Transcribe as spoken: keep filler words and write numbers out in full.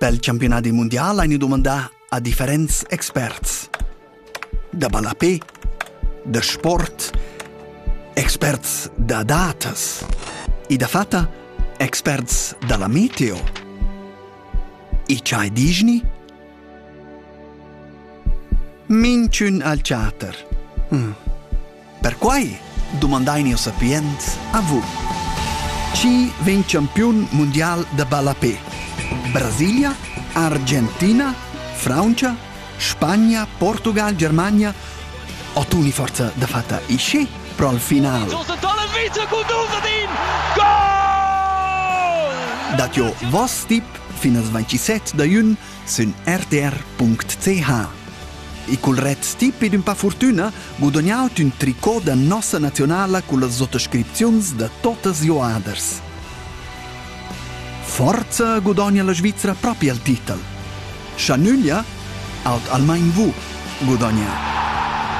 Pel campionati mondial hai ni domandà a differents experts. Da balapé, da sport, experts da datas e da fatta experts dalla meteo. E c'hai digni? Minciun al chatter. Hmm. Per quai domandai ni o sapiens a vu. Chi ven campion mondial da balapé? Brasilia, Argentina, Francia, Spagna, Portugal, Germania. O tu ni forza da fatta isce pro al final. Dat jo vos tip fin as ventisette da jun sun r t r punct c h. E col red tip ed un pa fortuna guadagnaut un tricot da nossa nazionala con le sottoscripzions da totes joaders. Forza guadagna la Svizzera proprio al titel. Schanulia aut almain vu guadagna